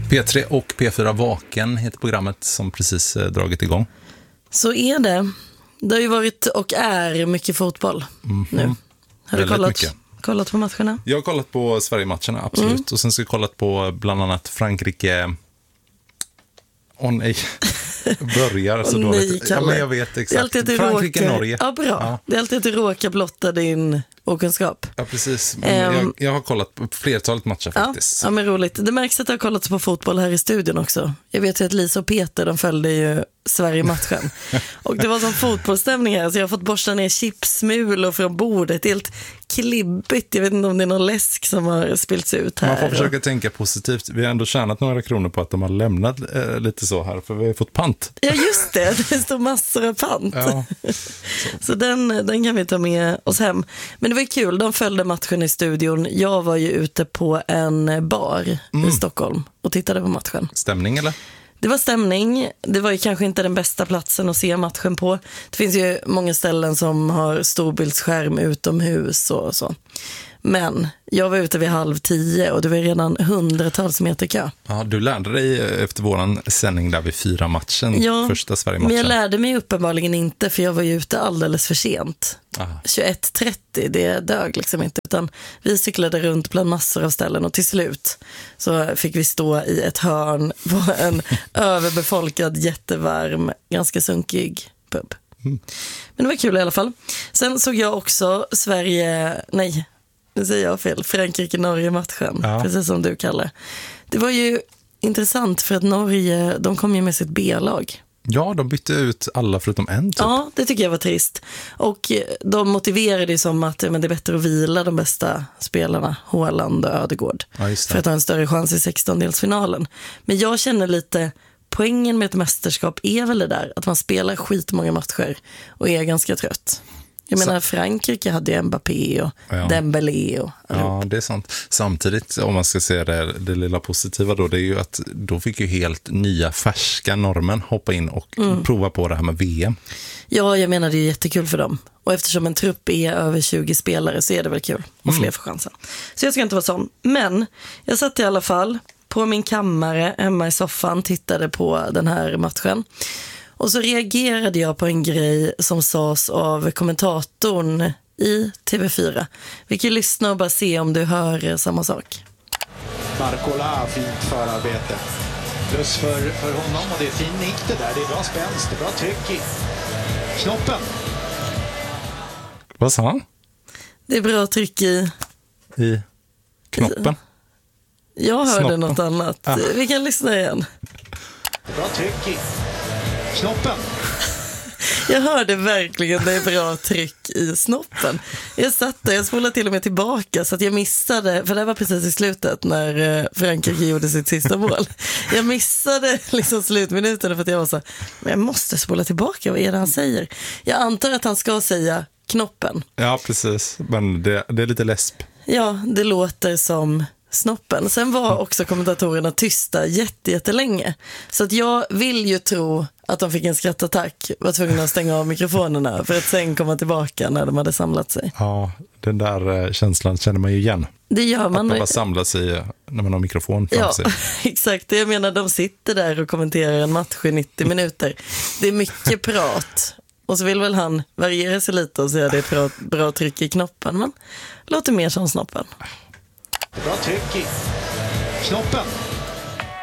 P3 och P4 Vaken heter programmet som precis dragit igång. Så är det. Det har ju varit och är mycket fotboll nu. Har du kollat på matcherna? Jag har kollat på Sverige-matcherna, absolut. Och sen ska jag kollat på bland annat Frankrike. Nej, börjar så dåligt. Ja, men jag vet exakt. Frankrike-Norge. Ja, bra. Ja. Det är alltid att du råkar blotta din okunskap. Ja, precis. Jag har kollat på flertalet matcher faktiskt. Ja, men roligt. Det märks att jag har kollat på fotboll här i studion också. Jag vet ju att Lisa och Peter, de följde ju Sverige-matchen. Och det var som fotbollsstämning här, så jag har fått borsta ner chipsmulor från bordet. Helt klibbigt. Jag vet inte om det är någon läsk som har spillts ut här. Man får försöka tänka positivt. Vi har ändå tjänat några kronor på att de har lämnat lite så här, för vi har fått pant. Ja, just det. Det står massor av pant. Ja. Så den kan vi ta med oss hem. Men det var kul, de följde matchen i studion. Jag var ju ute på en bar i Stockholm och tittade på matchen. Stämning eller? Det var stämning. Det var ju kanske inte den bästa platsen att se matchen på. Det finns ju många ställen som har storbildsskärm utomhus och så. Men jag var ute vid 9:30 och det var redan hundratals meter kö. Ja, du lärde dig efter våran sändning där vid 4-matchen, första Sverige-matchen. Men jag lärde mig uppenbarligen inte, för jag var ju ute alldeles för sent. 21:30, det dög liksom inte, utan vi cyklade runt bland massor av ställen och till slut så fick vi stå i ett hörn på en överbefolkad, jättevarm, ganska sunkig pub. Men det var kul i alla fall. Sen såg jag också Frankrike-Norge-matchen, precis som du kallar. Det var ju intressant för att Norge, de kom ju med sitt B-lag. Ja, de bytte ut alla förutom en typ. Ja, det tycker jag var trist. Och de motiverade det som att det är bättre att vila de bästa spelarna, Haaland och Ödegård, för att ha en större chans i 16-delsfinalen. Men jag känner lite, poängen med ett mästerskap är väl det där, att man spelar skitmånga matcher och är ganska trött. Jag menar, Frankrike hade ju Mbappé och Dembélé och ja, det är sant. Samtidigt, om man ska se det lilla positiva då, det är ju att då fick ju helt nya färska norrmän hoppa in och prova på det här med VM. Ja, jag menar det är jättekul för dem. Och eftersom en trupp är över 20 spelare så är det väl kul. Och fler får chansen. Så jag ska inte vara sån. Men jag satt i alla fall på min kammare hemma i soffan, tittade på den här matchen. Och så reagerade jag på en grej som sades av kommentatorn i TV4. Vi kan lyssna och bara se om du hör samma sak. Markola, fint förarbete. Plus för honom, och det är fin nick det där. Det är bra spänst, det är bra tryck i snoppen. Vad sa han? Det är bra tryck i knoppen. Jag hörde något annat. Vi kan lyssna igen. Det är bra tryck i snoppen. Jag hörde verkligen det är bra tryck i snoppen. Jag satt där, jag spolade till och med tillbaka så att jag missade, för det var precis i slutet när Frankrike gjorde sitt sista mål. Jag missade liksom slutminuten för att jag var så, men jag måste spola tillbaka, vad är det han säger? Jag antar att han ska säga knoppen. Ja, precis. Men det är lite läsp. Ja, det låter som snoppen. Sen var också kommentatorerna tysta jättelänge. Så att jag vill ju tro att de fick en skrattattack, var tvungna att stänga av mikrofonerna för att sen komma tillbaka när de hade samlat sig. Ja, den där känslan känner man ju igen. Det gör man. Att man bara samlar sig när man har mikrofon framför sig. Exakt. Jag menar, de sitter där och kommenterar en match i 90 minuter. Det är mycket prat. Och så vill väl han variera sig lite och säga att det är bra tryck i knoppen. Men låter mer som snoppen. Bra tryck i snoppen.